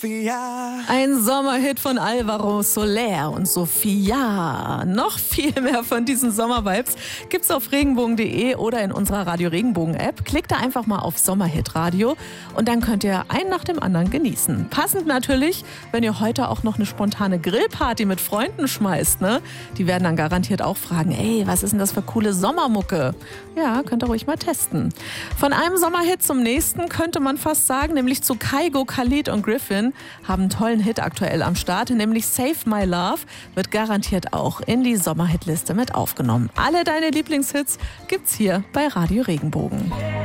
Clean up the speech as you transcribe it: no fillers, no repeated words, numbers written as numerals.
Ein Sommerhit von Alvaro Soler und Sophia. Noch viel mehr von diesen Sommervibes gibt's auf regenbogen.de oder in unserer Radio Regenbogen App. Klickt da einfach mal auf Sommerhit Radio und dann könnt ihr einen nach dem anderen genießen. Passend natürlich, wenn ihr heute auch noch eine spontane Grillparty mit Freunden schmeißt, ne? Die werden dann garantiert auch fragen, ey, was ist denn das für coole Sommermucke? Ja, könnt ihr ruhig mal testen. Von einem Sommerhit zum nächsten könnte man fast sagen, nämlich zu Kygo, Khalid und Griffin haben einen tollen Hit aktuell am Start, nämlich Save My Love wird garantiert auch in die Sommerhitliste mit aufgenommen. Alle deine Lieblingshits gibt's hier bei Radio Regenbogen.